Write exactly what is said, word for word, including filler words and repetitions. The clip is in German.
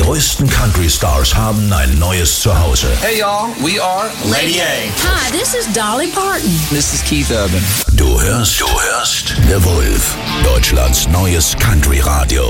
größten Country-Stars haben ein neues Zuhause. Hey y'all, we are Lady A. Hi, this is Dolly Parton. This is Keith Urban. Du hörst, du hörst The Wolf, Deutschlands neues Country-Radio.